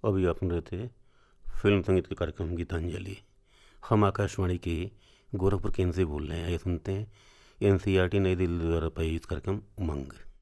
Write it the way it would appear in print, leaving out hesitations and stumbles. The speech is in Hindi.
अभी आप सुन रहे थे फिल्म संगीत के कार्यक्रम गीतांजलि। हम आकाशवाणी के गोरखपुर केंद्र से बोल रहे हैं। आइए सुनते हैं NCERT नई दिल्ली द्वारा प्रायोजित कार्यक्रम उमंग।